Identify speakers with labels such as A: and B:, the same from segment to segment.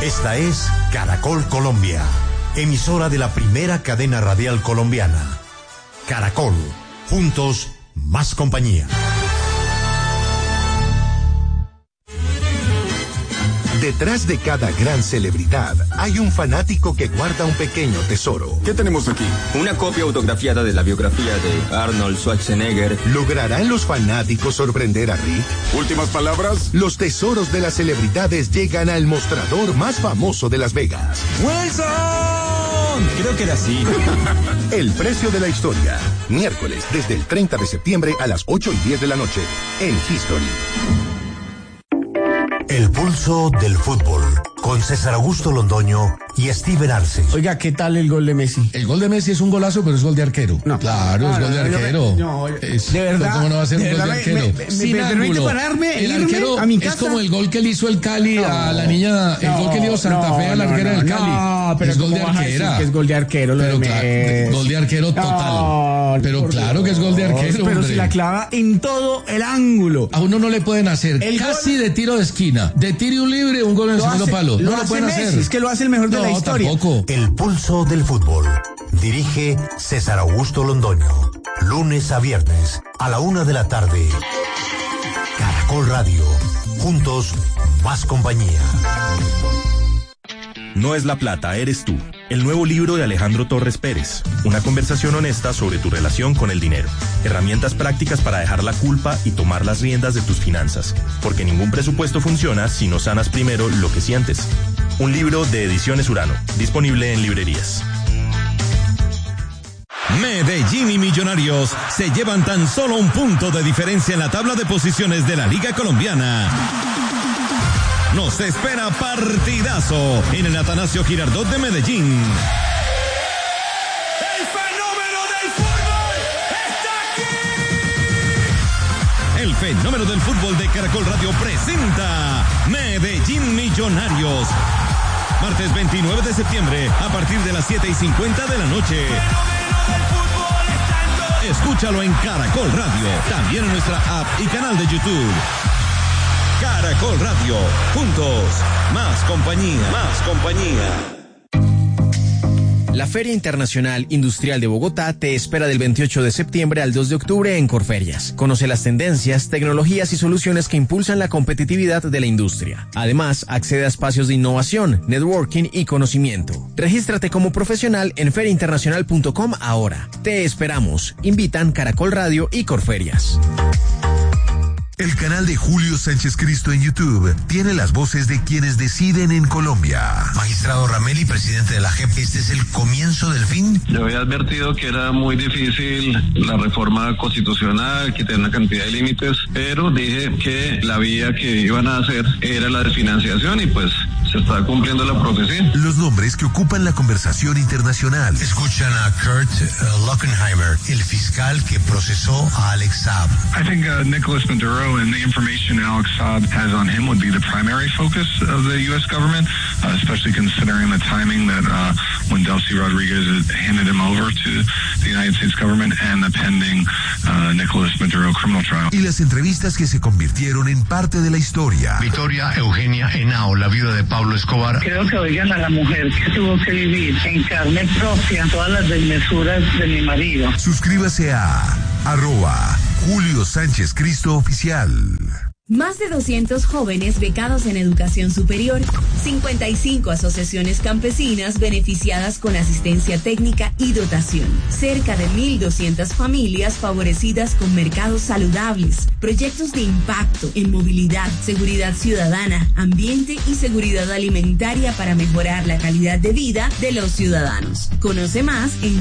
A: Esta es Caracol Colombia, emisora de la primera cadena radial colombiana. Caracol, juntos, más compañía.
B: Detrás de cada gran celebridad hay un fanático que guarda un pequeño tesoro.
C: ¿Qué tenemos aquí?
D: Una copia autografiada de la biografía de Arnold Schwarzenegger.
B: ¿Lograrán los fanáticos sorprender a Rick?
C: ¿Últimas palabras?
B: Los tesoros de las celebridades llegan al mostrador más famoso de Las Vegas.
D: ¡Wilson! Creo que era así.
B: El precio de la historia. Miércoles, desde el 30 de septiembre a las 8:10 de la noche. En History.
A: El pulso del fútbol, con César Augusto Londoño y Steven Arce.
E: Oiga, ¿qué tal el gol de Messi?
F: El gol de Messi es un golazo, pero es gol de arquero.
E: No.
F: Claro, es gol de arquero.
E: De verdad.
F: ¿Cómo no va a ser un gol de arquero?
E: Me permite pararme,
F: el arquero
E: a mi casa.
F: Es como el gol que le hizo el Cali a la niña, el gol que le dio Santa Fe a la arquera del Cali.
E: No, pero
F: es gol de arquera.
E: Que es gol de arquero,
F: pero claro, gol de arquero total. Pero claro que es gol de arquero.
E: Pero si la clava en todo el ángulo.
F: A uno no le pueden hacer casi de tiro de esquina, de tiro libre, un gol en el segundo palo. No lo pueden hacer.
E: Es que lo hace el mejor de la historia.
F: Tampoco.
A: El pulso del fútbol. Dirige César Augusto Londoño. Lunes a viernes a la 1 de la tarde. Caracol Radio. Juntos, más compañía.
G: No es la plata, eres tú. El nuevo libro de Alejandro Torres Pérez. Una conversación honesta sobre tu relación con el dinero. Herramientas prácticas para dejar la culpa y tomar las riendas de tus finanzas. Porque ningún presupuesto funciona si no sanas primero lo que sientes. Un libro de Ediciones Urano. Disponible en librerías.
H: Medellín y Millonarios se llevan tan solo un punto de diferencia en la tabla de posiciones de la Liga Colombiana. Nos espera partidazo en el Atanasio Girardot de Medellín.
I: ¡El fenómeno del fútbol está aquí!
H: El fenómeno del fútbol de Caracol Radio presenta Medellín Millonarios. Martes 29 de septiembre a partir de las 7:50 de la noche.
I: ¡El fenómeno del fútbol está en todo!
H: Escúchalo en Caracol Radio, también en nuestra app y canal de YouTube. Caracol Radio, juntos, más compañía, más compañía.
J: La Feria Internacional Industrial de Bogotá te espera del 28 de septiembre al 2 de octubre en Corferias. Conoce las tendencias, tecnologías y soluciones que impulsan la competitividad de la industria. Además, accede a espacios de innovación, networking y conocimiento. Regístrate como profesional en feriainternacional.com ahora. Te esperamos. Invitan Caracol Radio y Corferias.
K: El canal de Julio Sánchez Cristo en YouTube tiene las voces de quienes deciden en Colombia.
L: Magistrado Ramelli, presidente de la JEP, ¿este es el comienzo del fin?
M: Yo había advertido que era muy difícil la reforma constitucional, que tenía una cantidad de límites, pero dije que la vía que iban a hacer era la de financiación y pues se está cumpliendo la profecía.
K: Los nombres que ocupan la conversación internacional.
L: Escuchan a Kurt Lockenheimer, el fiscal que procesó a Alex Saab.
N: I think Nicholas Maduro and the information Alex Saab has on him would be the primary focus of the U.S. government, especially considering the timing that when Delcy Rodriguez handed him over to the United States government and the pending Nicholas Maduro criminal trial.
K: Y las entrevistas que se convirtieron en parte de la historia.
L: Victoria Eugenia Henao, la viuda de Pablo Escobar.
O: Creo que oigan a la mujer que tuvo que vivir en carne propia todas las desmesuras de mi marido.
K: Suscríbase a @Julio Sánchez Cristo Oficial.
P: Más de 200 jóvenes becados en educación superior, 55 asociaciones campesinas beneficiadas con asistencia técnica y dotación, cerca de 1.200 familias favorecidas con mercados saludables, proyectos de impacto en movilidad, seguridad ciudadana, ambiente y seguridad alimentaria para mejorar la calidad de vida de los ciudadanos. Conoce más en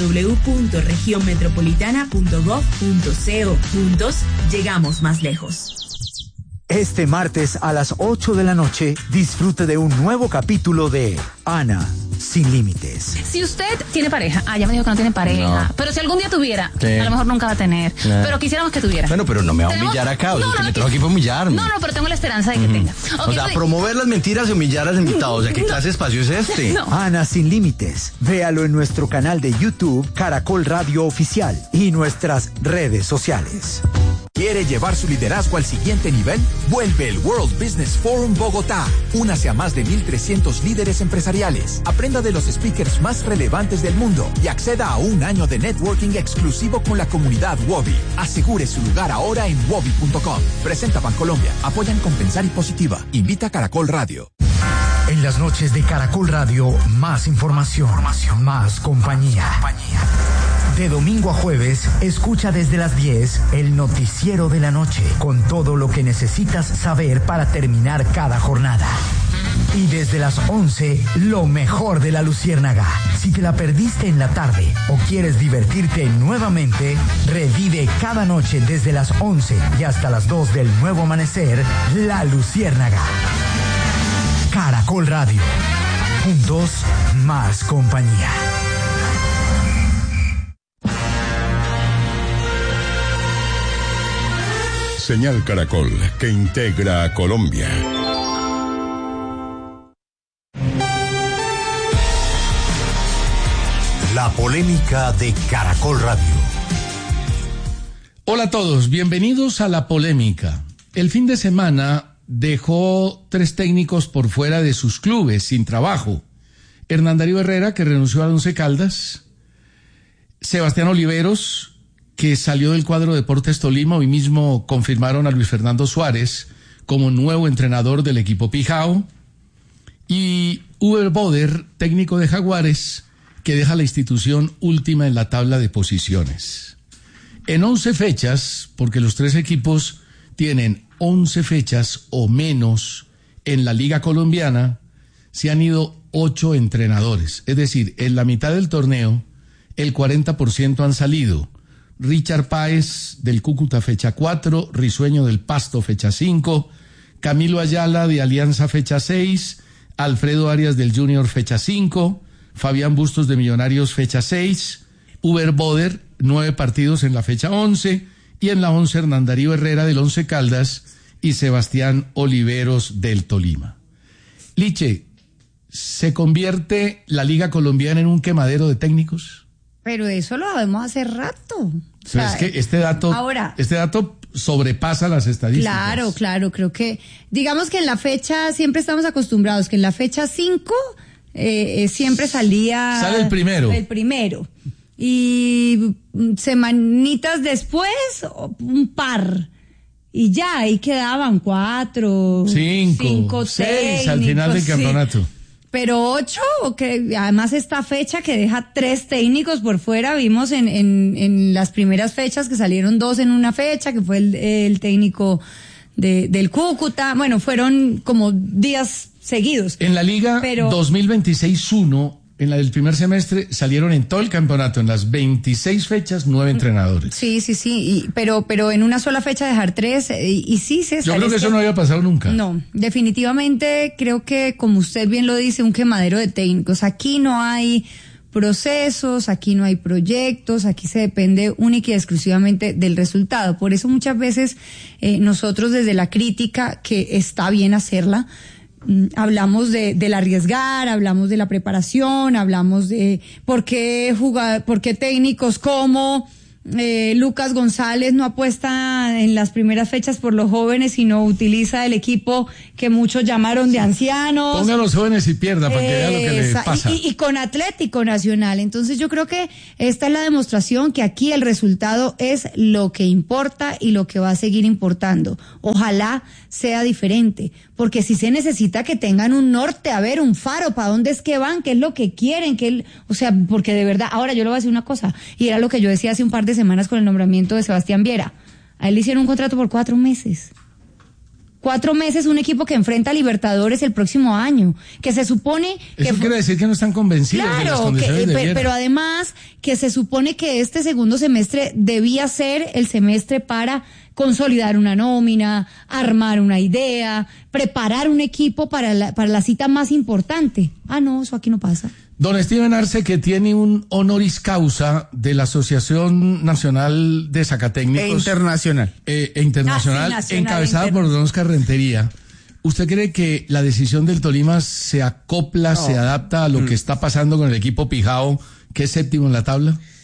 P: www.regionmetropolitana.gov.co. Juntos llegamos más lejos.
Q: Este martes a las 8 de la noche, disfrute de un nuevo capítulo de Ana sin límites.
R: Si usted tiene pareja, ya me dijo que no tiene pareja, no. Pero si algún día tuviera, a lo mejor nunca va a tener, pero quisiéramos que tuviera.
E: Bueno, pero no me va a humillar acá, o sea, que me trajo aquí para humillarme.
R: No, pero tengo la esperanza de que tenga.
E: Okay, o sea, promover las mentiras y humillar a los invitados, o sea, ¿qué clase de espacio es este?
Q: No. Ana sin límites, véalo en nuestro canal de YouTube, Caracol Radio Oficial, y nuestras redes sociales.
C: ¿Quiere llevar su liderazgo al siguiente nivel? Vuelve el World Business Forum Bogotá. Únase a más de 1,300 líderes empresariales. Aprenda de los speakers más relevantes del mundo y acceda a un año de networking exclusivo con la comunidad Wobi. Asegure su lugar ahora en wobi.com. Presenta Bancolombia. Apoyan Compensar y Positiva. Invita Caracol Radio.
Q: En las noches de Caracol Radio, más información, más compañía. De domingo a jueves, escucha desde las 10 el noticiero de la noche, con todo lo que necesitas saber para terminar cada jornada. Y desde las 11, lo mejor de la Luciérnaga. Si te la perdiste en la tarde o quieres divertirte nuevamente, revive cada noche desde las 11 y hasta las 2 del nuevo amanecer, La Luciérnaga. Caracol Radio. Juntos, más compañía.
B: Señal Caracol, que integra a Colombia.
A: La polémica de Caracol Radio.
F: Hola a todos, bienvenidos a La Polémica. El fin de semana dejó 3 técnicos por fuera de sus clubes, sin trabajo. Hernán Darío Herrera, que renunció al Once Caldas. Sebastián Oliveros, que salió del cuadro Deportes Tolima. Hoy mismo confirmaron a Luis Fernando Suárez como nuevo entrenador del equipo Pijao. Y Uber Boder, técnico de Jaguares, que deja la institución última en la tabla de posiciones. En 11 fechas, porque los 3 equipos tienen 11 fechas o menos en la Liga Colombiana, se han ido 8 entrenadores. Es decir, en la mitad del torneo, el 40% han salido. Richard Páez del Cúcuta, fecha 4, Risueño del Pasto, fecha 5, Camilo Ayala de Alianza, fecha 6, Alfredo Arias del Junior, fecha 5, Fabián Bustos de Millonarios, fecha 6, Uber Boder, 9 partidos en la fecha 11, y en la 11 Hernán Darío Herrera del Once Caldas y Sebastián Oliveros del Tolima. Liche, ¿se convierte la Liga Colombiana en un quemadero de técnicos?
S: Pero eso lo sabemos hace rato. O
F: sea, es que este dato sobrepasa las estadísticas.
S: Claro, creo que, digamos que en la fecha, siempre estamos acostumbrados que en la fecha 5 siempre sale el primero. Y semanitas después, un par. Y ya, ahí quedaban 4, 5,
F: 6 al final del campeonato.
S: Pero 8, que además esta fecha que deja 3 técnicos por fuera, vimos en las primeras fechas que salieron 2 en una fecha, que fue el técnico del Cúcuta. Bueno, fueron como días seguidos.
F: En la Liga 2026-1, en la del primer semestre, salieron en todo el campeonato, en las 26 fechas, 9 entrenadores.
S: Sí, pero en una sola fecha dejar 3, y sí se
F: Yo creo que eso no había pasado nunca.
S: No, definitivamente creo que, como usted bien lo dice, un quemadero de técnicos. Aquí no hay procesos, aquí no hay proyectos, aquí se depende única y exclusivamente del resultado. Por eso muchas veces nosotros desde la crítica, que está bien hacerla, hablamos del arriesgar, hablamos de la preparación, hablamos de por qué técnicos como Lucas González no apuesta en las primeras fechas por los jóvenes, sino utiliza el equipo que muchos llamaron de ancianos.
F: Ponga a los jóvenes y pierda para que vea lo que les pasa.
S: Y con Atlético Nacional. Entonces yo creo que esta es la demostración que aquí el resultado es lo que importa y lo que va a seguir importando. Ojalá sea diferente, porque si se necesita que tengan un norte, a ver, un faro, para dónde es que van, qué es lo que quieren, porque de verdad, ahora yo le voy a decir una cosa, y era lo que yo decía hace un par de semanas con el nombramiento de Sebastián Viera. A él le hicieron un contrato por 4 meses. 4 meses, un equipo que enfrenta a Libertadores el próximo año, que se supone que...
F: Eso quiere decir que no están convencidos de las condiciones de Viera.
S: Pero además que se supone que este segundo semestre debía ser el semestre para consolidar una nómina, armar una idea, preparar un equipo para la cita más importante. No, eso aquí no pasa.
F: Don Steven Arce, que tiene un honoris causa de la Asociación Nacional de Zacatécnicos.
E: Internacional.
F: Internacional, encabezada por don Oscar Rentería. ¿Usted cree que la decisión del Tolima se acopla, se adapta a lo que está pasando con el equipo Pijao, que es 7º en la tabla?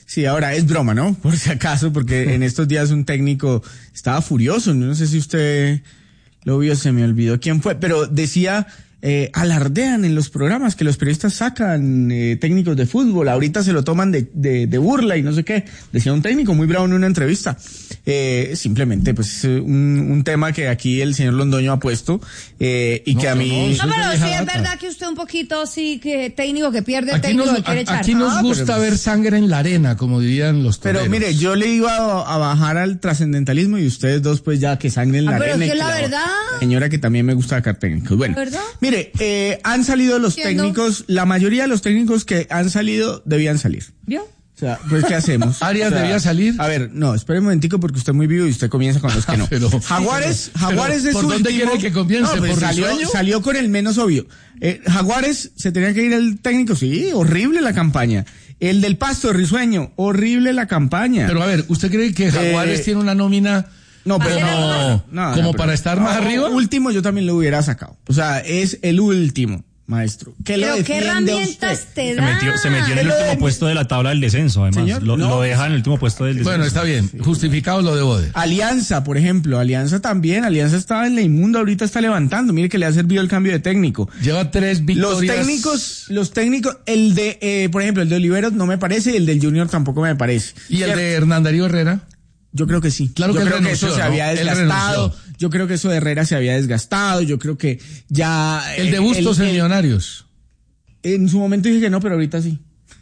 T: Sí, ahora es broma, ¿no? Por si acaso, porque en estos días un técnico estaba furioso, no sé si usted lo vio, se me olvidó quién fue, pero decía, alardean en los programas que los periodistas sacan técnicos de fútbol, ahorita se lo toman de burla y no sé qué, decía un técnico muy bravo en una entrevista. Simplemente, pues, un tema que aquí el señor Londoño ha puesto, y que a mí...
S: No, pero sí es verdad que usted un poquito, sí, que técnico que pierde, aquí técnico que quiere echar.
F: Aquí nos gusta ver sangre en la arena, como dirían los toreros.
T: Pero mire, yo le iba a bajar al trascendentalismo y ustedes dos, pues, ya que sangre en la arena.
S: Pero es que la verdad...
T: Señora, que también me gusta sacar técnicos. Bueno,
S: ¿verdad?
T: Mire, han salido los técnicos, la mayoría de los técnicos que han salido debían salir.
S: ¿Vio?
T: O sea, pues, ¿qué hacemos?
F: ¿Arias debía salir?
T: A ver, no, espere un momentico porque usted es muy vivo y usted comienza con los que no.
F: Pero,
T: Jaguares es
F: ¿por dónde quiere que comience?
T: No, pues
F: ¿por Risueño?
T: salió con el menos obvio. Jaguares, se tenía que ir el técnico, sí, horrible la campaña. El del Pasto, Risueño, horrible la campaña.
F: Pero a ver, ¿usted cree que Jaguares tiene una nómina...
T: No, pero
F: no, como para estar más arriba?
T: Último yo también lo hubiera sacado. O sea, es el último, maestro.
S: Pero ¿qué herramientas te da?
U: Se metió en el último puesto de la tabla del descenso, además.
T: Señor,
U: lo deja en el último puesto del descenso.
F: Bueno, está bien. Justificado lo de Bode.
T: Alianza, por ejemplo. Alianza también. Alianza estaba en la inmunda, ahorita está levantando. Mire que le ha servido el cambio de técnico.
F: Lleva 3 victorias.
T: Los técnicos, el de, por ejemplo, el de Oliveros no me parece, el del Junior tampoco me parece.
F: ¿Y el de Hernán Darío Herrera?
T: Yo creo que sí.
F: Claro que
T: yo creo
F: renunció,
T: que eso se había desgastado. Yo creo que eso de Herrera se había desgastado. Yo creo que ya...
F: El de Bustos en Millonarios.
T: En su momento dije que no, pero ahorita sí.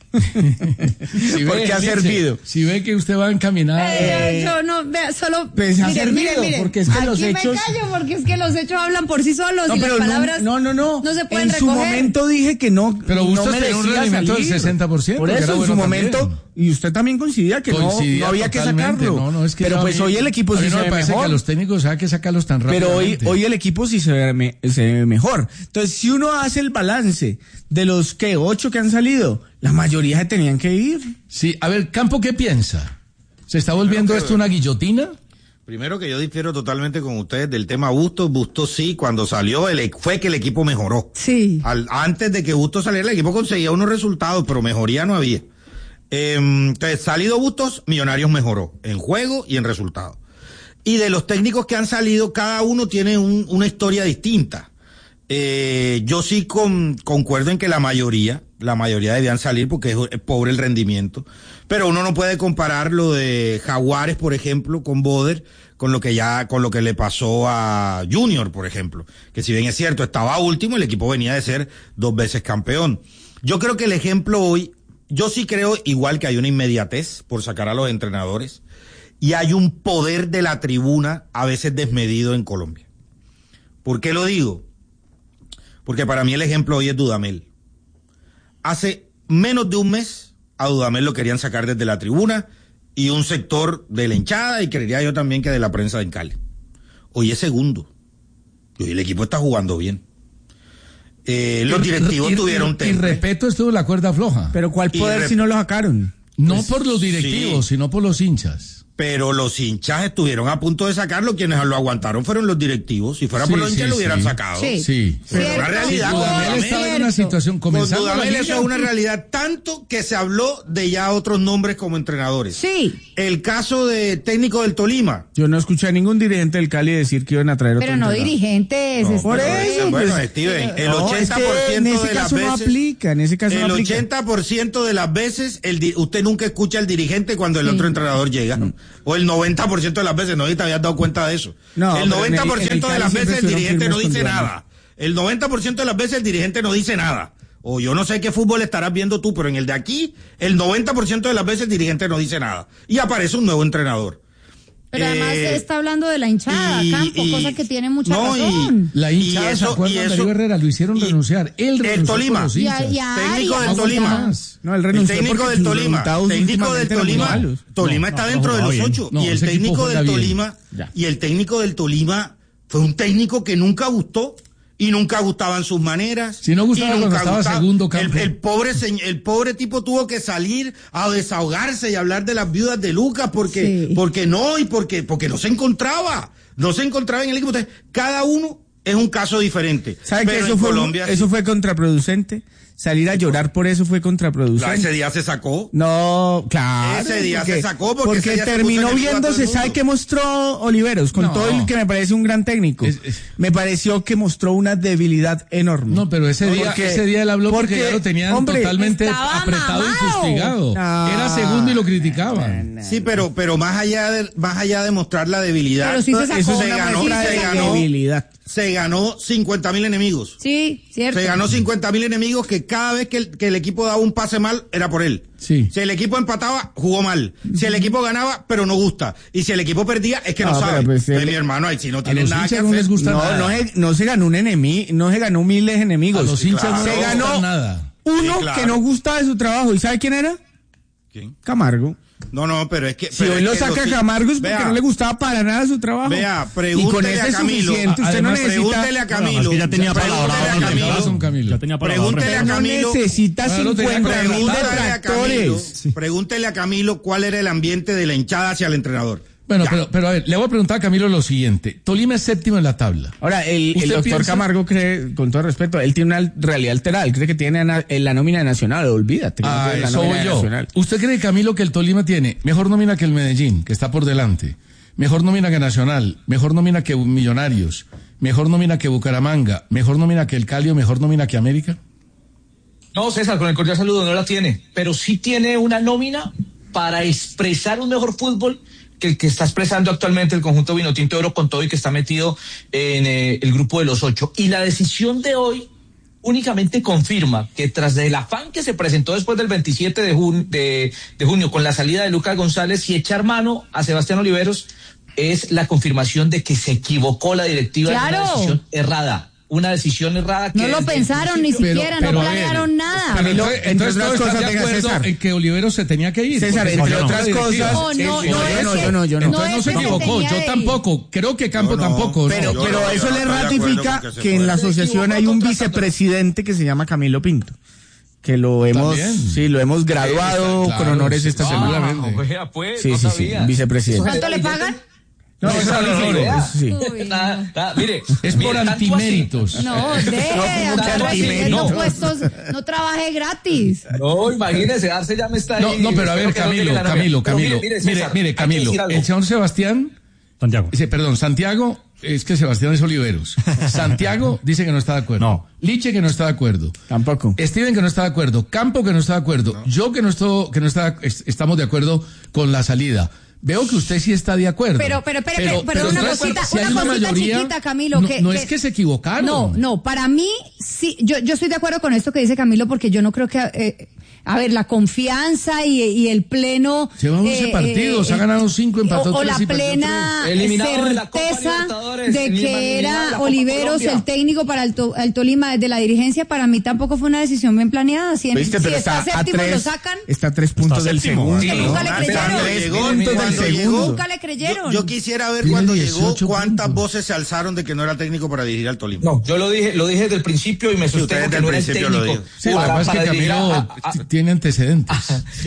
T: Porque ha servido.
F: Si ve que usted va encaminado.
S: Yo no, vea, solo.
T: Pues ha servido, porque es que
S: aquí
T: los hechos.
S: me callo, porque es que los hechos hablan por sí solos y las palabras.
T: No
S: se pueden recoger.
T: En su momento dije que no.
F: Pero usted tenía un rendimiento del 60%.
T: Por eso, en su momento. También. Y usted también coincidía que no había que sacarlo.
F: No, es que
T: pero pues hoy el equipo sí se ve mejor.
F: Que a los técnicos hay que sacarlos tan rápido.
T: Pero hoy el equipo sí se ve mejor. Entonces, si uno hace el balance de los 8 que han salido, la mayoría se tenían que ir.
F: Sí, a ver, Campo, ¿qué piensa? ¿Se está volviendo esto una guillotina?
V: Primero que yo difiero totalmente con ustedes del tema Bustos. Bustos sí, cuando salió fue que el equipo mejoró.
S: Sí.
V: Antes de que Bustos saliera, el equipo conseguía unos resultados, pero mejoría no había. Entonces, salido Bustos, Millonarios mejoró en juego y en resultados. Y de los técnicos que han salido, cada uno tiene una historia distinta. Yo sí concuerdo en que la mayoría debían salir porque es pobre el rendimiento, pero uno no puede comparar lo de Jaguares, por ejemplo, con Boder, con lo que le pasó a Junior, por ejemplo, que si bien es cierto, estaba último, el equipo venía de ser 2 veces campeón. Yo creo que el ejemplo hoy, yo sí creo igual que hay una inmediatez por sacar a los entrenadores y hay un poder de la tribuna a veces desmedido en Colombia. ¿Por qué lo digo? Porque para mí el ejemplo hoy es Dudamel. Hace menos de un mes a Dudamel lo querían sacar desde la tribuna y un sector de la hinchada y creería yo también que de la prensa en Cali. Hoy es segundo. Y hoy el equipo está jugando bien. Los directivos tuvieron
F: temple. Y Repeto estuvo en la cuerda floja.
T: Pero ¿cuál poder si no lo sacaron?
F: No pues, por los directivos, sino por los hinchas.
V: Pero los hinchas estuvieron a punto de sacarlo, quienes lo aguantaron fueron los directivos. Si fuera por los hinchas lo hubieran sacado.
F: Sí.
V: Pero una realidad.
F: Dudamel estaba en una situación comenzando.
V: Con Dudamel eso es una realidad, tanto que se habló de ya otros nombres como entrenadores.
S: Sí.
V: El caso de técnico del Tolima.
T: Yo no escuché a ningún dirigente del Cali decir que iban a traer otro
S: Pero no dirigentes.
V: No, por eso. Bueno, Steven, el 80%
T: en ese caso no aplica, en ese caso no aplica.
V: El 80% de las veces usted nunca escucha al dirigente cuando el otro entrenador llega. No. O el 90% de las veces, no te habías dado cuenta de eso. No, el 90% de las veces el dirigente no dice nada. El 90% de las veces el dirigente no dice nada. O yo no sé qué fútbol estarás viendo tú, pero en el de aquí, el 90% de las veces el dirigente no dice nada. Y aparece un nuevo entrenador.
S: Pero además se está hablando de la hinchada, Campo, cosa que tiene mucha razón.
F: La hinchada, ¿se acuerdan? Darío Herrera lo hicieron renunciar. Él renunció
V: el Tolima.
F: Por los hinchas.
V: Técnico del Tolima.
T: No, él renunció.
V: El técnico del Tolima. Técnico del Tolima. Tolima está dentro de los 8. Y el técnico del Tolima. Y el técnico del Tolima fue un técnico que nunca gustó. Y nunca gustaban sus maneras.
F: Si no gustaba cuando estaba segundo campo.
V: El pobre tipo tuvo que salir a desahogarse y hablar de las viudas de Lucas porque no se encontraba. No se encontraba en el equipo. Entonces, cada uno es un caso diferente.
T: ¿Sabe que eso fue contraproducente? Salir a llorar por eso fue contraproducente.
V: Ese día se sacó.
T: No, claro.
V: Ese día se sacó porque
T: terminó viéndose. ¿Sabe qué mostró Oliveros? Con todo el que me parece un gran técnico. Me pareció que mostró una debilidad enorme.
F: No, pero ese día él habló porque ya lo tenían totalmente apretado y fustigado. No. Era segundo y lo criticaban.
V: Sí, pero más allá de mostrar la debilidad.
S: Pero sí se sacó.
V: Eso se ganó 50.000 enemigos.
S: Sí, cierto.
V: Se ganó 50.000 enemigos que cada vez que el equipo daba un pase mal, era por él.
F: Sí.
V: Si el equipo empataba, jugó mal. Si el equipo ganaba, pero no gusta. Y si el equipo perdía, es que no sabe.
T: Pues,
V: mi hermano, ahí si no tiene nada que hacer.
F: No les gusta nada.
T: No se ganó un enemigo, no se ganó miles de enemigos.
F: A los hinchas
T: se ganó
F: nada.
T: Uno que no gustaba de su trabajo. ¿Y sabe quién era?
V: ¿Quién?
T: Camargo.
V: No, pero es que...
T: Si hoy lo saca Camargo es porque no le gustaba para nada su trabajo.
V: Vea, pregúntele a Camilo.
T: Usted no necesita...
V: Pregúntele a Camilo.
U: Ya tenía
V: Pregúntele a Camilo.
T: No necesita 50.000 detractores.
V: Pregúntele a Camilo cuál era el ambiente de la hinchada hacia el entrenador.
F: Bueno, pero a ver, le voy a preguntar a Camilo lo siguiente. Tolima es séptimo en la tabla.
T: Ahora, el doctor Camargo cree, con todo respeto, él tiene una realidad alterada. Él cree que tiene la nómina nacional, olvídate.
F: Eso voy yo. Nacional. ¿Usted cree, Camilo, que el Tolima tiene mejor nómina que el Medellín, que está por delante? Mejor nómina que Nacional, mejor nómina que Millonarios, mejor nómina que Bucaramanga, mejor nómina que el Cali o mejor nómina que América?
D: No, César, con el cordial saludo, no la tiene. Pero sí tiene una nómina para expresar un mejor fútbol que el que está expresando actualmente el conjunto Vinotinto de Oro, con todo y que está metido en el grupo de los 8. Y la decisión de hoy únicamente confirma que tras del afán que se presentó después del 27 de junio con la salida de Lucas González y echar mano a Sebastián Oliveros, es la confirmación de que se equivocó la directiva.
S: Claro.
D: De una decisión errada. Una decisión errada que...
S: No lo pensaron ni siquiera, no planearon nada.
F: Entonces todos están de acuerdo en que Oliveros se tenía que ir.
T: César, entre otras cosas...
F: No. Entonces no se equivocó, yo tampoco. Creo que Campo tampoco.
T: Pero eso le ratifica que en la asociación hay un vicepresidente que se llama Camilo Pinto. Que lo hemos graduado con honores esta semana. Sí, vicepresidente.
S: ¿Cuánto le pagan?
T: No,
D: mire,
F: es por antiméritos.
S: No, puestos, no trabaje gratis.
D: No, imagínese, Arce ya me está ahí.
F: No, pero a ver, Camilo. Mire, Camilo, el señor Santiago, es que Sebastián es Oliveros. Santiago dice que no está de acuerdo.
U: No.
F: Liche que no está de acuerdo.
T: Tampoco.
F: Steven que no está de acuerdo. Campo que no está de acuerdo. No. Yo que no estamos de acuerdo con la salida. Veo que usted sí está de acuerdo.
S: Pero una cosita chiquita, Camilo.
F: No es que se equivocaron.
S: No, para mí, sí, yo estoy de acuerdo con esto que dice Camilo, porque yo no creo que, la confianza y el pleno...
F: Lleva 11 partidos, ha ganado 5, empató 3
S: o la plena certeza de que era Oliveros el técnico para el Tolima desde la dirigencia, para mí tampoco fue una decisión bien planeada. Si está séptimo lo sacan...
T: Está a 3 puntos del segundo.
S: Nunca le creyeron. Nunca le creyeron.
V: Yo quisiera ver cuando llegó cuántas voces se alzaron de que no era técnico para dirigir al Tolima.
D: No, yo lo dije desde el principio y me sostengo que no era el técnico.
F: Sí, la verdad es que Camilo tiene antecedentes.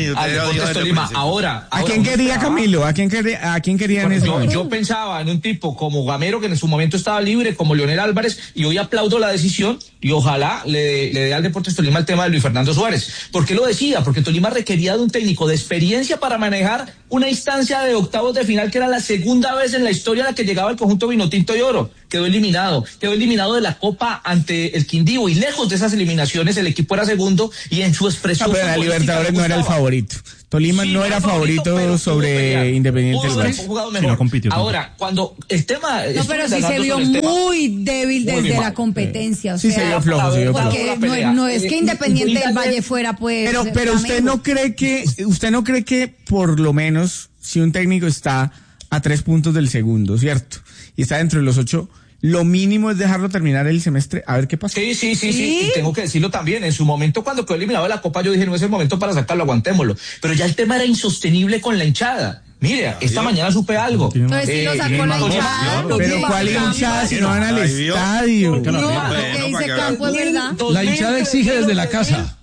D: Ahora,
T: ¿a quién quería Camilo? ¿A quién quería en ese momento?
D: Yo pensaba en un tipo como Gamero, que en su momento estaba libre, como Leonel Álvarez, y hoy aplaudo la decisión y ojalá le dé al Deportes Tolima el tema de Luis Fernando Suárez. ¿Por qué lo decía? Porque Tolima requería de un técnico de experiencia para manejar una instancia de octavos de final que era la segunda vez en la historia en la que llegaba el conjunto Vinotinto de Oro. Quedó eliminado de la Copa ante el Quindío, y lejos de esas eliminaciones el equipo era segundo y en su expresión...
T: pero la Libertadores no era el favorito. Tolima no era favorito sobre Independiente del Valle.
D: No compitió. Ahora, cuando el tema...
S: No, pero sí se vio muy débil desde la competencia. O sea,
T: se vio flojo.
S: Porque no es que Independiente del Valle fuera, pues...
T: Pero usted no cree que por lo menos si un técnico está a 3 puntos del segundo, ¿cierto? Y está dentro de los 8... Lo mínimo es dejarlo terminar el semestre, a ver qué pasa.
D: Sí. Y tengo que decirlo también. En su momento, cuando quedó eliminado de la Copa, yo dije, no es el momento para sacarlo, aguantémoslo. Pero ya el tema era insostenible con la hinchada. Mire, esta mañana supe algo.
S: Entonces sí lo sacó la hinchada.
T: Pero ¿cuál hinchada si no van al estadio?
S: No, lo que dice Campo es verdad.
F: La hinchada exige desde la casa.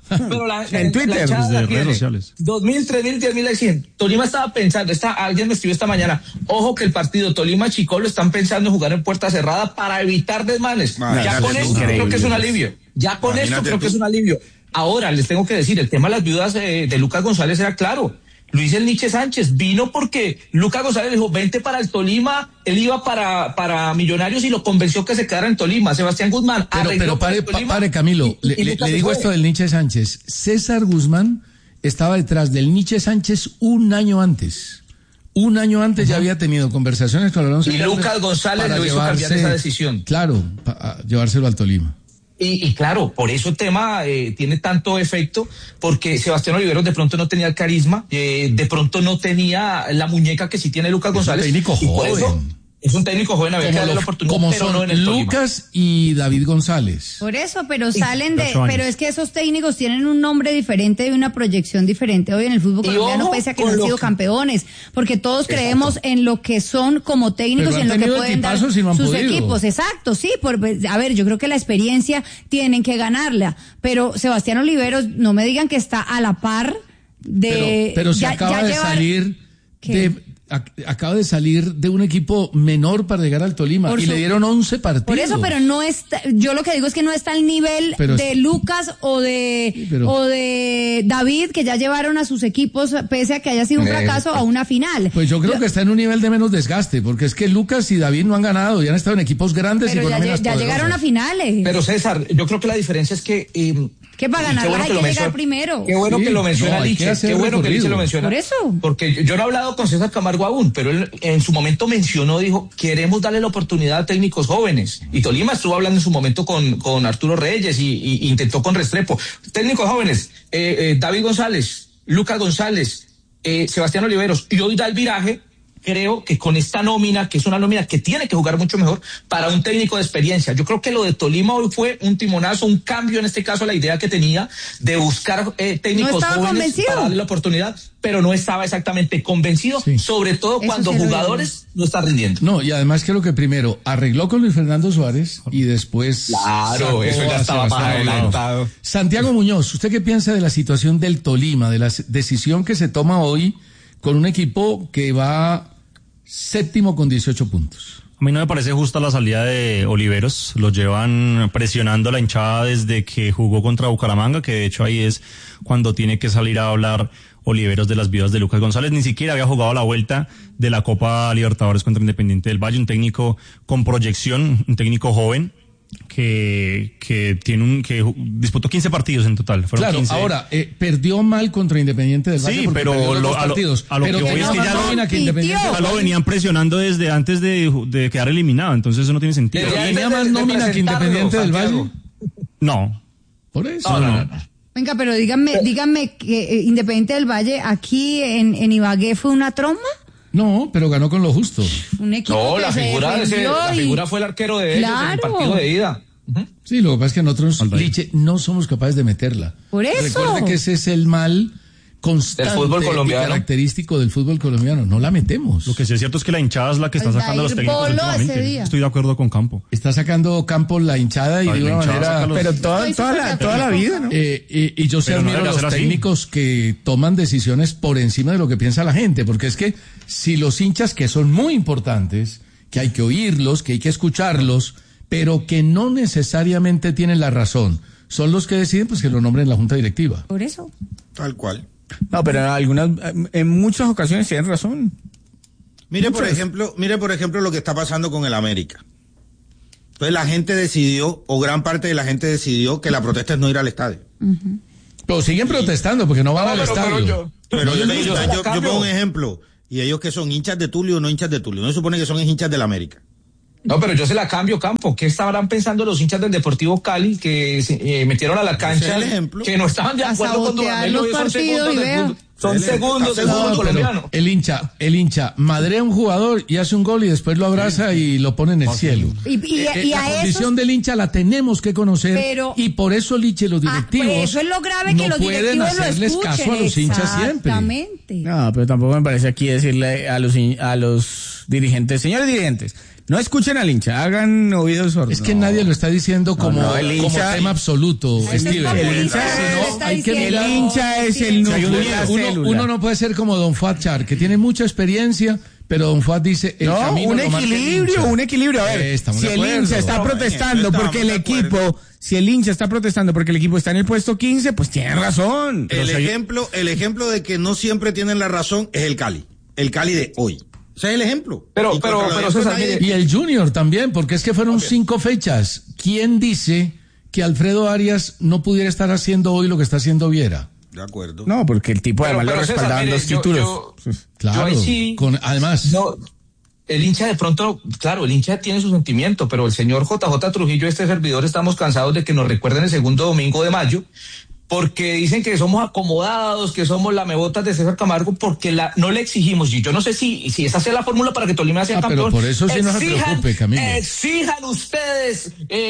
D: Pero
T: en Twitter,
U: desde redes sociales.
D: 2.000, 3.000, 10.000, 100. Tolima estaba pensando, alguien me escribió esta mañana, ojo que el partido Tolima-Chicó lo están pensando en jugar en puerta cerrada para evitar desmanes. Ya con esto creo que es un alivio. Que es un alivio. Ahora, les tengo que decir, el tema de las viudas de Lucas González era claro. Luis El Nietzsche Sánchez vino porque Lucas González dijo, vente para el Tolima, él iba para Millonarios y lo convenció que se quedara en Tolima. Sebastián Guzmán
F: pero pare Camilo, le digo esto del Nietzsche Sánchez. César Guzmán estaba detrás del Nietzsche Sánchez un año antes. Un año antes ya había tenido conversaciones con Alonso.
D: Y Lucas González lo hizo cambiar esa decisión.
F: Claro, para llevárselo al Tolima.
D: Y claro, por eso el tema tiene tanto efecto, porque Sebastián Oliveros de pronto no tenía el carisma, de pronto no tenía la muñeca que sí tiene Lucas González.
F: Es un técnico joven.
D: Es un técnico joven, había que darle la oportunidad,
F: como
D: pero
F: son
D: no en el
F: Lucas y David González.
S: Por eso, pero pero es que esos técnicos tienen un nombre diferente y una proyección diferente hoy en el fútbol colombiano, pese a que no han sido campeones, porque todos creemos en lo que son como técnicos y en lo que pueden dar sus equipos. Exacto, sí, a ver, yo creo que la experiencia tienen que ganarla, pero Sebastián Oliveros, no me digan que está a la par de...
F: Pero se acaba de salir acaba de salir de un equipo menor para llegar al Tolima y le dieron 11 partidos.
S: Por eso, pero no está, yo lo que digo es que no está al nivel de Lucas o de David, que ya llevaron a sus equipos, pese a que haya sido un fracaso, a una final.
F: Pues yo creo que está en un nivel de menos desgaste, porque es que Lucas y David no han ganado, ya han estado en equipos grandes y con nóminas
S: ya llegaron a finales.
D: Pero César, yo creo que la diferencia es que
S: que para ganarlas hay que llegar primero.
D: Qué bueno que lo menciona Liche, qué bueno que Liche lo menciona.
S: Por eso.
D: Porque yo no he hablado con César Camargo aún, pero él en su momento mencionó, dijo, queremos darle la oportunidad a técnicos jóvenes. Y Tolima estuvo hablando en su momento con Arturo Reyes y intentó con Restrepo. Técnicos jóvenes, David González, Lucas González, Sebastián Oliveros, y hoy da el viraje. Creo que con esta nómina, que es una nómina que tiene que jugar mucho mejor para un técnico de experiencia. Yo creo que lo de Tolima hoy fue un timonazo, un cambio en este caso a la idea que tenía de buscar técnicos jóvenes para darle la oportunidad, pero no estaba exactamente convencido, sobre todo cuando jugadores no están rindiendo.
F: No, y además creo que primero arregló con Luis Fernando Suárez y después...
D: Claro, eso ya estaba más adelantado.
F: Santiago Muñoz, ¿usted qué piensa de la situación del Tolima, de la decisión que se toma hoy con un equipo que va séptimo con 18 puntos?
U: A mí no me parece justa la salida de Oliveros. Lo llevan presionando a la hinchada desde que jugó contra Bucaramanga, que de hecho ahí es cuando tiene que salir a hablar Oliveros de las vidas de Lucas González. Ni siquiera había jugado la vuelta de la Copa Libertadores contra Independiente del Valle. Un técnico con proyección, un técnico joven que disputó 15 partidos en total. Fueron
F: claro,
U: 15.
F: Ahora, perdió mal contra Independiente del Valle.
U: Sí, pero a lo que voy es que ya lo venían presionando desde antes de quedar eliminado, entonces eso no tiene sentido.
F: ¿Tenía más nómina que Independiente del Valle?
U: No.
F: Por eso.
U: No.
S: Venga, pero díganme que Independiente del Valle aquí en Ibagué fue una tromba.
F: No, pero ganó con lo justo.
S: Un equipo
D: la figura fue el arquero de ellos en el partido de ida.
F: Sí, lo que pasa es que nosotros, Liche, no somos capaces de meterla.
S: Por eso.
F: Recuerde que ese es el mal constante
D: del fútbol colombiano,
F: y característico del fútbol colombiano. No la metemos.
U: Lo que sí es cierto es que la hinchada es la que está sacando a los técnicos últimamente. Estoy de acuerdo con Campo.
F: Está sacando Campo la hinchada y de una manera...
T: Pero toda la vida, ¿no?
F: Y yo sé admiro a los técnicos que toman decisiones por encima de lo que piensa la gente, porque es que si los hinchas, que son muy importantes, que hay que oírlos, que hay que escucharlos, pero que no necesariamente tienen la razón, son los que deciden, pues que lo nombren la junta directiva.
S: Por eso.
V: Tal cual.
T: No, pero en muchas ocasiones tienen razón.
V: Mire por ejemplo lo que está pasando con el América. Entonces la gente decidió, o gran parte de la gente decidió, que la protesta es no ir al estadio.
S: Uh-huh.
F: Pero siguen protestando porque no van al estadio.
V: Pero yo pongo un ejemplo. ¿Y ellos que son hinchas de Tulio o no hinchas de Tulio? No se supone que son hinchas del América.
D: No, pero yo se la cambio, Campo. ¿Qué estaban pensando los hinchas del Deportivo Cali que se metieron a la cancha, que no estaban de acuerdo con Dudamel? Son segundos del fútbol colombiano.
F: El hincha madrea a un jugador y hace un gol y después lo abraza y lo pone en el cielo. La condición del hincha la tenemos que conocer, y por eso, Liche, los directivos
S: eso es lo grave, que
F: no
S: los
F: pueden hacerles caso a los hinchas siempre.
S: Exactamente.
T: No, pero tampoco me parece aquí decirle a los dirigentes, señores dirigentes, No escuchen al hincha, hagan oídos sordos.
F: Es que nadie lo está diciendo como tema absoluto, Steven.
T: El hincha es el núcleo de la célula.
F: Uno no puede ser como Don Fuad Char, que tiene mucha experiencia, pero Don Fuad dice el camino
T: un equilibrio. A ver, si el hincha está protestando porque el equipo, está en el puesto 15, pues tiene razón.
V: El ejemplo de que no siempre tienen la razón es el Cali de hoy. Ese es el ejemplo.
D: Pero César,
F: y el Junior también, porque es que fueron 5 fechas. ¿Quién dice que Alfredo Arias no pudiera estar haciendo hoy lo que está haciendo Viera?
V: De acuerdo.
T: No, porque el tipo además lo respaldaban 2 títulos.
F: Claro. Además.
D: No, el hincha de pronto, claro, el hincha tiene su sentimiento, pero el señor JJ Trujillo, este servidor, estamos cansados de que nos recuerden el segundo domingo de mayo, porque dicen que somos acomodados, que somos lamebotas de César Camargo, porque no le exigimos, y yo no sé si esa sea la fórmula para que Tolima sea campeón.
F: Pero por eso sí no se preocupe, Camilo.
D: Exijan ustedes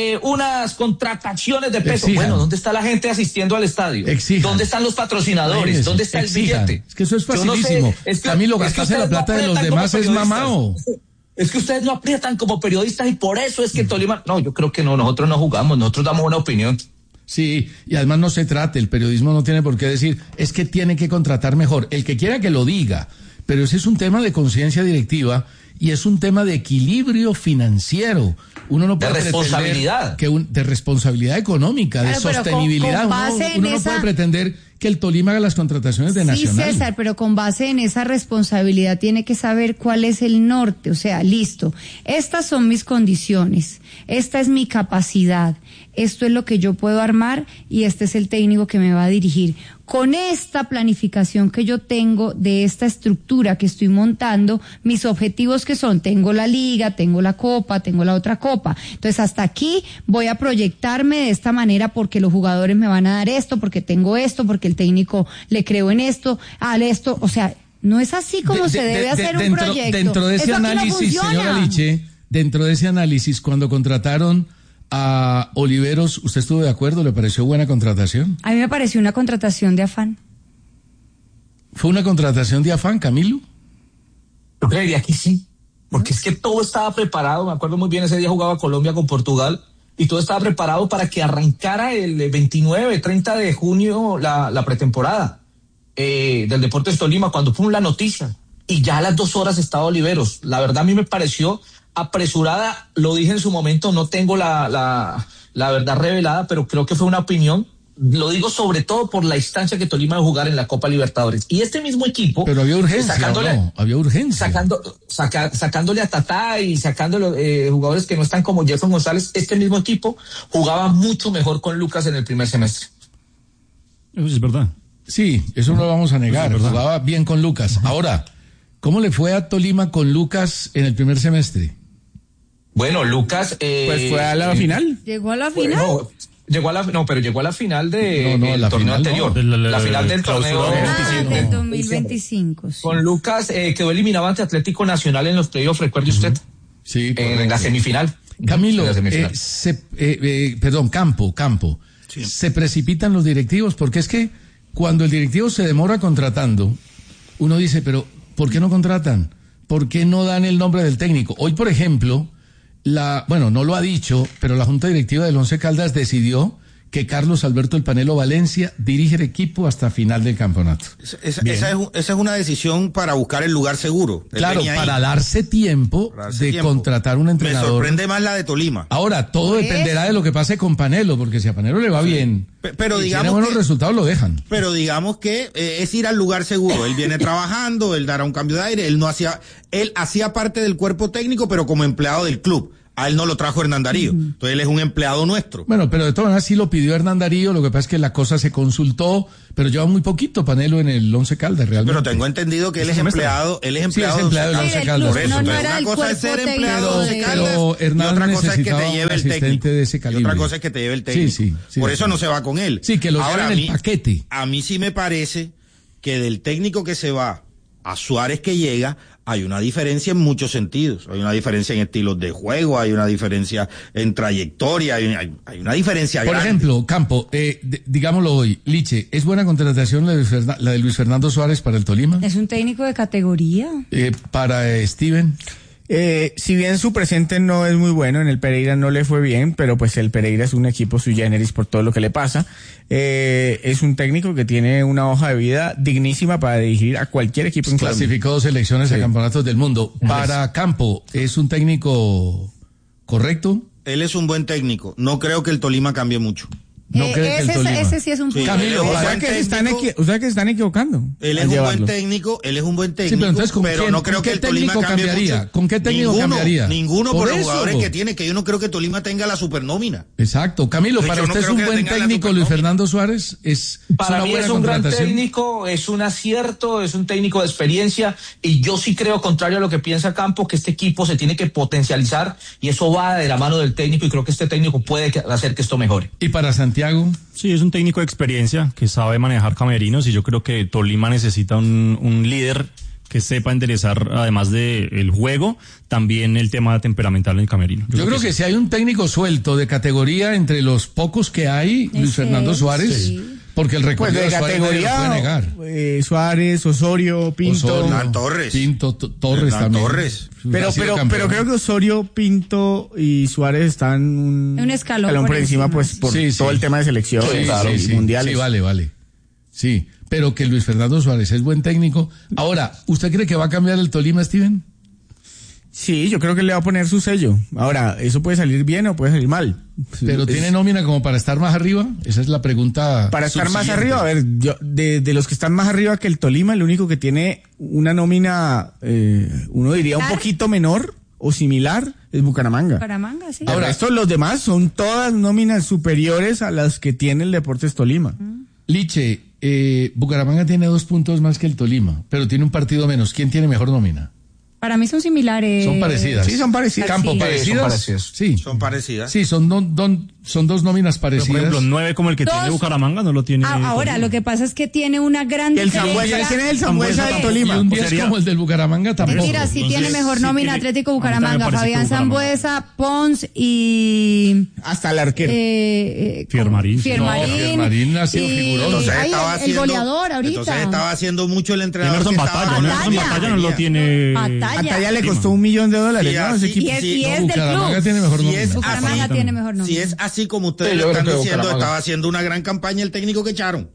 D: unas contrataciones de peso. Bueno, ¿dónde está la gente asistiendo al estadio? ¿Dónde están los patrocinadores? ¿Dónde está el billete?
F: Es que eso es facilísimo. Camilo, gastarse la plata de los demás es mamao.
D: Es que ustedes no aprietan como periodistas y por eso es que Tolima... No, yo creo que no, nosotros no jugamos, nosotros damos una opinión.
F: Sí, y además no se trata, el periodismo no tiene por qué decir, es que tiene que contratar mejor, el que quiera que lo diga, pero ese es un tema de conciencia directiva y es un tema de equilibrio financiero. Uno no puede
D: de responsabilidad.
F: De responsabilidad económica, de sostenibilidad. Uno no puede pretender que el Tolima haga las contrataciones de Nacional.
S: Sí, César, pero con base en esa responsabilidad tiene que saber cuál es el norte. O sea, listo, estas son mis condiciones, esta es mi capacidad, esto es lo que yo puedo armar y este es el técnico que me va a dirigir. Con esta planificación que yo tengo de esta estructura que estoy montando, mis objetivos que son, tengo la liga, tengo la copa, tengo la otra copa. Entonces hasta aquí voy a proyectarme de esta manera porque los jugadores me van a dar esto, porque tengo esto, porque el técnico le creo en esto, esto, o sea, no es así como se debe hacer un proyecto.
F: Dentro de ese análisis, señora Liche, dentro de ese análisis, cuando contrataron a Oliveros, ¿usted estuvo de acuerdo? ¿Le pareció buena contratación?
S: A mí me pareció una contratación de afán.
F: ¿Fue una contratación de afán, Camilo?
D: Yo creería que sí, porque es que todo estaba preparado. Me acuerdo muy bien, ese día jugaba Colombia con Portugal y todo estaba preparado para que arrancara el 29, 30 de junio la pretemporada del Deportes Tolima, cuando fue la noticia. Y ya a las 2 horas estaba Oliveros. La verdad a mí me pareció apresurada, lo dije en su momento, no tengo la verdad revelada, pero creo que fue una opinión. Lo digo sobre todo por la instancia que Tolima va a jugar en la Copa Libertadores. Y este mismo equipo...
F: Pero había urgencia, había urgencia.
D: Sacándole a Tatá y sacándole jugadores que no están como Jefferson González, este mismo equipo jugaba mucho mejor con Lucas en el primer semestre.
U: Eso es verdad.
F: Sí, eso no lo vamos a negar. Jugaba bien con Lucas. Ahora, ¿cómo le fue a Tolima con Lucas en el primer semestre?
D: Bueno, Lucas...
T: pues fue a la final.
S: ¿Llegó a la final?
D: Pero llegó a la final del torneo anterior.
U: La
D: final del torneo
S: del 2025. Sí.
D: Con Lucas quedó eliminado ante Atlético Nacional en los playoffs, recuerde usted.
F: Sí.
D: En la semifinal.
F: Camilo, Campo. Sí. Se precipitan los directivos porque es que cuando el directivo se demora contratando, uno dice, pero ¿por qué no contratan? ¿Por qué no dan el nombre del técnico? Hoy, por ejemplo, no lo ha dicho, pero la Junta Directiva del Once Caldas decidió que Carlos Alberto El Panelo Valencia dirige el equipo hasta final del campeonato.
V: Esa es una decisión para buscar el lugar seguro.
F: Claro, para darse tiempo de contratar un entrenador.
V: Me sorprende más la de Tolima.
F: Ahora, todo dependerá de lo que pase con Panelo, porque si a Panelo le va bien,
V: pero
F: y tiene buenos resultados, lo dejan.
V: Pero digamos que es ir al lugar seguro. Él viene trabajando, él dará un cambio de aire, él hacía parte del cuerpo técnico, pero como empleado del club. A él no lo trajo Hernán Darío, entonces él es un empleado nuestro.
F: Bueno, pero de todas maneras sí lo pidió Hernán Darío, lo que pasa es que la cosa se consultó, pero lleva muy poquito Panelo en el Once Caldas realmente.
V: Pero tengo entendido que él es empleado
F: del Once Caldas.
V: Por eso, una cosa es ser empleado de Caldas,
F: pero Hernán
V: y otra cosa es que te lleve el técnico.
F: De ese calibre.
V: Y otra cosa es que te lleve el técnico. Sí, por eso no se va con él.
F: Sí, que lo lleva en el paquete.
V: A mí sí me parece que del técnico que se va a Suárez que llega, hay una diferencia en muchos sentidos. Hay una diferencia en estilos de juego, hay una diferencia en trayectoria, hay una diferencia
F: Por
V: grande.
F: ejemplo, Campo, digámoslo hoy, Liche, ¿es buena contratación la de Luis Fernando Suárez para el Tolima?
S: Es un técnico de categoría.
F: Para Steven.
T: Si bien su presente no es muy bueno, en el Pereira no le fue bien, pero pues el Pereira es un equipo sui generis por todo lo que le pasa. Es un técnico que tiene una hoja de vida dignísima para dirigir a cualquier equipo en Colombia.
F: Clasificó 2 selecciones a campeonatos del mundo. Para Campo, ¿es un técnico correcto?
V: Él es un buen técnico. No creo que el Tolima cambie mucho.
F: No cree que el Tolima.
S: Ese sí es un punto.
F: Camilo,
T: o sea que se están equivocando.
V: Él es un buen técnico, Sí,
F: pero entonces,
V: pero no creo que el Tolima cambie mucho.
F: ¿Con qué técnico cambiaría?
V: Ninguno por los jugadores que tiene, que yo no creo que Tolima tenga la supernómina.
F: Exacto. Camilo, para usted es un buen técnico Luis Fernando Suárez.
D: Para mí es un gran técnico, es un acierto, es un técnico de experiencia, y yo sí creo, contrario a lo que piensa Campo, que este equipo se tiene que potencializar, y eso va de la mano del técnico, y creo que este técnico puede hacer que esto mejore.
F: ¿Y para Santiago?
U: Sí, es un técnico de experiencia que sabe manejar camerinos, y yo creo que Tolima necesita un líder que sepa enderezar, además del juego, también el tema temperamental en el camerino.
F: Yo creo que si hay un técnico suelto de categoría entre los pocos que hay, Luis Fernando Suárez, porque el recorrido
T: de
F: Suárez
T: categoría,
F: no puede negar.
T: Suárez, Osorio, Pinto,
V: Torres.
F: Torres también.
V: Torres.
T: Pero creo que Osorio, Pinto y Suárez están un escalón por encima, pues por todo el tema de selección y mundiales.
F: Sí, vale. Sí, pero que Luis Fernando Suárez es buen técnico. Ahora, ¿usted cree que va a cambiar el Tolima, Steven?
T: Sí, yo creo que le va a poner su sello. Ahora, eso puede salir bien o puede salir mal.
F: ¿Pero tiene nómina como para estar más arriba? Esa es la pregunta.
T: Para estar más arriba, a ver, yo de los que están más arriba que el Tolima, el único que tiene una nómina, uno diría un poquito menor o similar, es Bucaramanga.
S: Bucaramanga, sí.
T: Ahora, estos los demás son todas nóminas superiores a las que tiene el Deportes Tolima.
F: Liche, Bucaramanga tiene 2 puntos más que el Tolima, pero tiene un partido menos. ¿Quién tiene mejor nómina?
S: Para mí son similares.
F: Son parecidas.
T: Sí, son parecidas.
F: Campo, parecidas.
V: Sí. Son parecidas.
F: Sí, son 2 nóminas parecidas.
U: Pero, por ejemplo, 9 como el que tiene Bucaramanga no lo tiene.
S: Ahora, lo que pasa es que tiene una gran
T: diferencia. Tiene el Sambuesa del Tolima.
F: Y un 10 como el del Bucaramanga tampoco.
S: Mentira, sí tiene mejor nómina Atlético Bucaramanga. Fabián Sambuesa, Pons y...
T: hasta el arquero.
U: Fiermarín.
F: Fiermarín ha sido figuroso.
S: El goleador ahorita.
V: Entonces estaba haciendo mucho el entrenador.
U: Emerson Batalla no lo tiene.
T: Batalla le costó $1 millón, ¿no? Ese equipo.
S: Y es del
F: Bucaramanga tiene mejor nómina.
S: Bucaramanga tiene mejor nómina.
V: Si es así como ustedes lo están diciendo, estaba haciendo una gran campaña el técnico que echaron.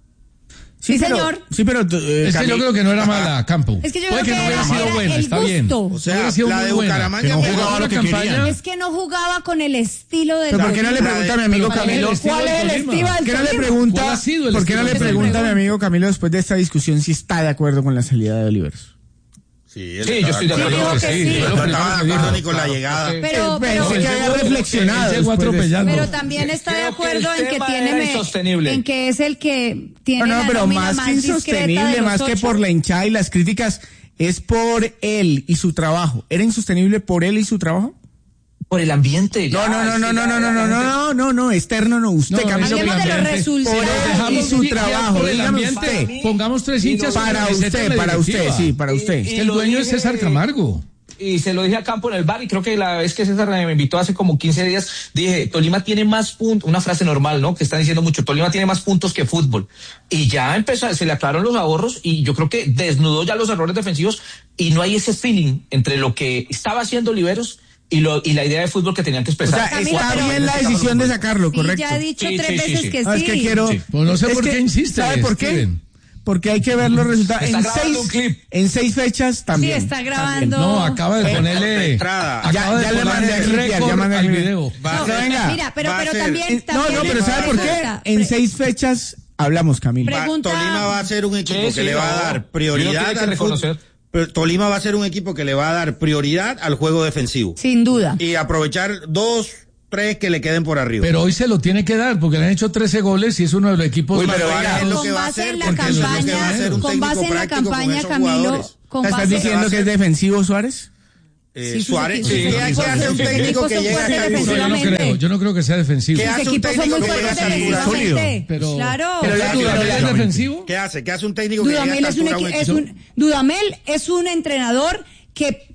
S: Sí, señor.
T: Sí, pero
F: es que yo creo que no era mala, Campo.
S: Es que yo
F: creo que no hubiera sido buena, está bien.
V: O sea, la de Bucaramanga
F: no jugaba lo que quería.
S: Es que no jugaba con el estilo de...
T: ¿Pero por qué no le pregunta a mi amigo Camilo?
S: ¿Cuál es el estilo del
T: Tolima? ¿Por qué no le pregunta a mi amigo Camilo después de esta discusión si está de acuerdo con la salida de Oliveros?
V: Sí,
D: yo estoy de acuerdo
V: que sí. No estaba de acuerdo ni con la llegada.
S: Pero
T: que había reflexionado.
S: Pero también está de acuerdo en que tiene, en que es el que tiene la
T: pero
S: nómina
T: más que insostenible, más que por la hinchada y las críticas, es por él y su trabajo. ¿Era insostenible por él y su trabajo?
D: Por el ambiente.
T: No, externo no. Usted, Camilo,
S: hablemos de los resultados
T: y su trabajo. Dígame usted.
F: Pongamos 3 hinchas
T: para usted.
F: Es que el dueño es César Camargo.
D: Y se lo dije a Campo en el bar, y creo que la vez que César me invitó hace como 15 días, dije, Tolima tiene más puntos, una frase normal, ¿no? Que están diciendo mucho, Tolima tiene más puntos que fútbol. Y ya se le aclararon los ahorros, y yo creo que desnudó ya los errores defensivos, y no hay ese feeling entre lo que estaba haciendo Oliveros y la idea de fútbol que tenían que expresar.
T: O sea, está bien la decisión de sacarlo, correcto.
S: Ya ha dicho 3 veces que sí.
T: Es que quiero...
F: Pues no sé por qué insiste.
T: ¿Sabe por qué? Porque hay que ver los resultados. En 6 fechas también.
S: Sí, está grabando.
F: No, acaba de ponerle...
T: Ya le mandé el video.
S: Mira, pero también...
T: pero ¿sabe por qué? En 6 fechas hablamos, Camilo.
V: Tolima va a ser un equipo que le va a dar prioridad al fútbol. Tolima va a ser un equipo que le va a dar prioridad al juego defensivo.
S: Sin duda.
V: Y aprovechar 2, 3 que le queden por arriba.
F: Pero hoy se lo tiene que dar porque le han hecho 13 goles y es uno de los equipos
V: más
S: es lo que va a hacer. Con base en la campaña, Camilo.
T: ¿Estás diciendo que es defensivo Suárez?
V: Suárez, ¿qué hace un técnico que llega a esa
F: yo no creo que sea defensivo.
V: ¿Qué hace un técnico que llega a esa altura?
F: Pero
S: ¿Dudamel
F: es defensivo?
V: ¿Qué hace un técnico que llega a esa altura?
S: Dudamel es un entrenador que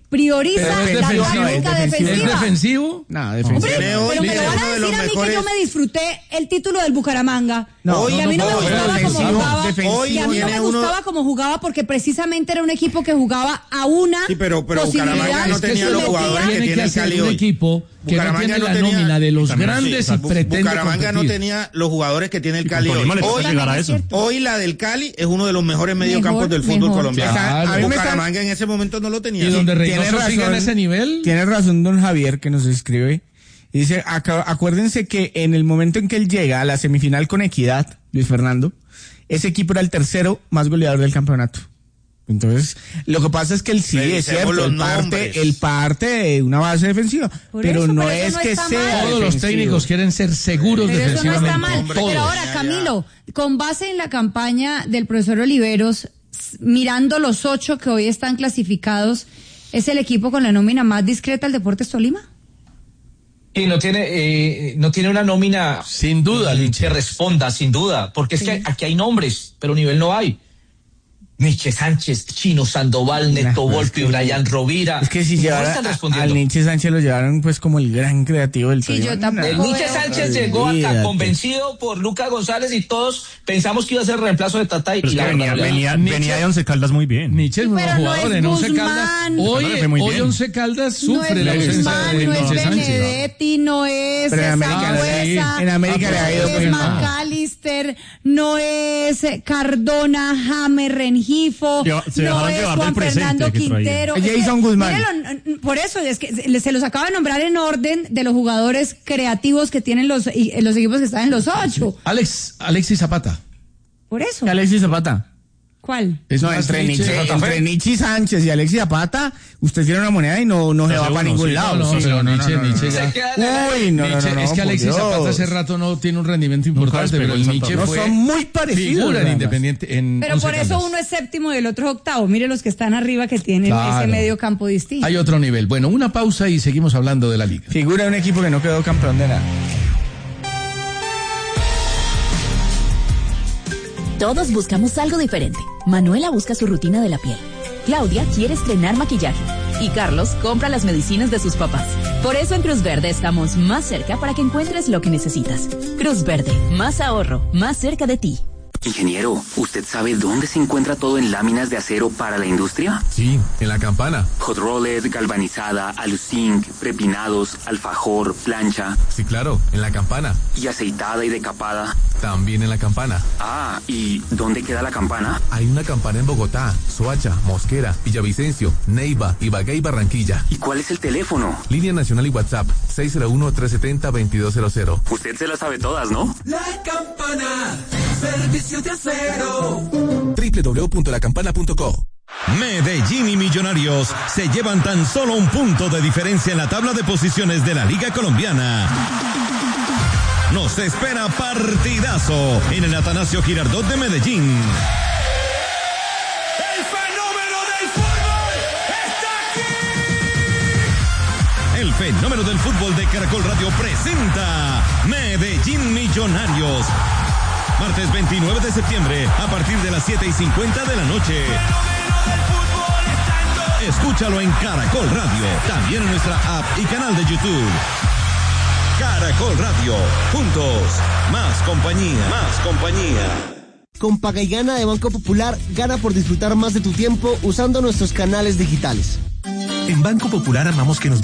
S: prioriza la táctica defensiva.
F: ¿Es defensivo?
T: No, defensivo.
S: Hombre, pero me van a decir a mí que yo me disfruté el título del Bucaramanga. Y a mí no me gustaba como jugaba. Y a mí no me gustaba como jugaba porque precisamente era un equipo que jugaba a una
V: pero Bucaramanga no tenía los jugadores que tiene el Cali hoy.
F: Un equipo que no tiene la nómina de los grandes y pretende
V: Bucaramanga no tenía los jugadores que tiene el Cali hoy. Hoy la del Cali es uno de los mejores mediocampos del fútbol colombiano. Bucaramanga en ese momento no lo tenía.
F: Y donde Reynoso sigue en ese nivel.
T: Tiene razón don Javier que nos escribe. Y dice, acuérdense que en el momento en que él llega a la semifinal con Equidad, Luis Fernando, ese equipo era el tercero más goleador del campeonato. Entonces, lo que pasa es que él sí es cierto, él parte de una base defensiva, pero no es que sea.
F: Todos los técnicos quieren ser seguros defensivamente.
S: Eso no está mal. Pero ahora, Camilo, con base en la campaña del profesor Oliveros, mirando los 8 que hoy están clasificados, ¿es el equipo con la nómina más discreta del Deportes Tolima?
D: Y no tiene una nómina
F: sin duda
D: que responda, sin duda, porque es que aquí hay nombres, pero nivel no hay. Nietzsche Sánchez, Chino Sandoval, Neto Volpi, Brian Rovira.
T: Es que si llevaron al Nietzsche Sánchez lo llevaron pues como el gran creativo del
S: Tolima.
D: El Nietzsche Sánchez llegó acá convencido por Lucas González y todos pensamos que iba a ser el reemplazo de Tata y
U: venía de Once Caldas muy bien.
F: Nietzsche es un buen jugador en Once Caldas. Hoy Once Caldas sufre la ausencia de Nietzsche Sánchez.
S: No es Benedetti, no es Sangüesa,
T: en América le ha ido
S: no es McAllister, no es Cardona, James Rengifo, no es Juan Fernando Quintero.
T: Jason Guzmán.
S: Por eso es que se los acaba de nombrar en orden de los jugadores creativos que tienen los equipos que están en los 8.
F: Alexis Zapata.
S: Por eso.
T: Alexis Zapata.
S: ¿Cuál?
T: No, entre Nietzsche Sánchez y Alexis Zapata, usted tiene una moneda y no se va para ningún lado.
F: Nietzsche ya. Es que Alexis Zapata hace rato no tiene un rendimiento importante, pero el Nietzsche fue.
T: Son muy parecidos.
F: Figura en Independiente.
S: Pero por eso uno es séptimo y el otro es octavo. Mire los que están arriba que tienen ese medio campo distinto.
F: Hay otro nivel. Bueno, una pausa y seguimos hablando de la liga.
T: Figura de un equipo que no quedó campeón de nada.
G: Todos buscamos algo diferente. Manuela busca su rutina de la piel. Claudia quiere estrenar maquillaje. Y Carlos compra las medicinas de sus papás. Por eso en Cruz Verde estamos más cerca para que encuentres lo que necesitas. Cruz Verde, más ahorro, más cerca de ti.
I: Ingeniero, ¿usted sabe dónde se encuentra todo en láminas de acero para la industria?
W: Sí, en La Campana.
I: Hot rolled, galvanizada, aluzinc, prepinados, alfajor, plancha.
W: Sí, claro, en La Campana.
I: ¿Y aceitada y decapada?
W: También en La Campana.
I: Ah, ¿y dónde queda la campana?
W: Hay una campana en Bogotá, Soacha, Mosquera, Villavicencio, Neiva, Ibagué y Barranquilla.
I: ¿Y cuál es el teléfono?
W: Línea nacional y WhatsApp, 601-370-2200.
I: Usted se las sabe todas, ¿no?
X: La Campana, servicio de acero.
W: www.lacampana.co.
H: Medellín y Millonarios se llevan tan solo un punto de diferencia en la tabla de posiciones de la Liga Colombiana. Nos espera partidazo en el Atanasio Girardot de Medellín.
X: ¡El fenómeno del fútbol está aquí!
H: El fenómeno del fútbol de Caracol Radio presenta Medellín Millonarios. Martes 29 de septiembre a partir de las 7:50 de la noche. Escúchalo en Caracol Radio, también en nuestra app y canal de YouTube. Caracol Radio, juntos, más compañía, más compañía.
Y: Con Paga y Gana de Banco Popular, gana por disfrutar más de tu tiempo usando nuestros canales digitales.
Z: En Banco Popular amamos que nos